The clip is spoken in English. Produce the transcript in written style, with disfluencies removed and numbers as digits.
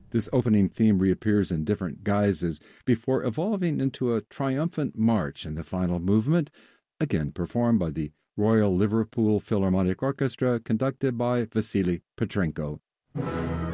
This opening theme reappears in different guises before evolving into a triumphant march in the final movement, again performed by the Royal Liverpool Philharmonic Orchestra, conducted by Vasily Petrenko.